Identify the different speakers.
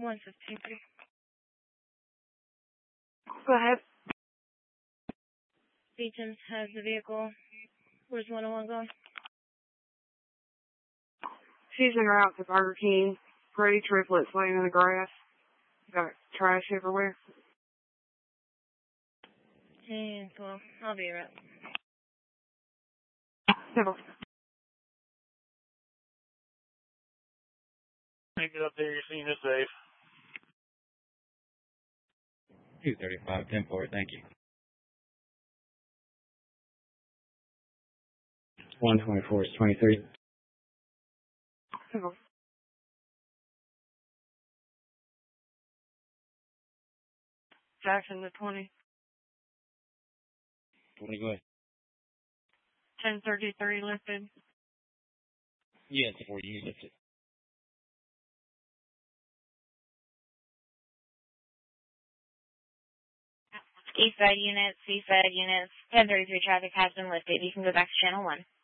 Speaker 1: 153.
Speaker 2: Go ahead.
Speaker 1: Beecham has the vehicle. Where's 101 going?
Speaker 2: She's en route to Burger King. Pretty triplets laying in the grass. Got trash everywhere.
Speaker 1: 10, 12. I'll be right.
Speaker 2: Simple.
Speaker 3: Make it up there, you're seeing it safe.
Speaker 4: 235, 10-4, thank you. 124 is 23.
Speaker 2: Simple. Jackson to 20.
Speaker 4: 20, go ahead.
Speaker 2: 1033 lifted.
Speaker 4: Yes, before you lift it.
Speaker 5: East side units, east side units, 1033 traffic has been lifted. You can go back to channel 1.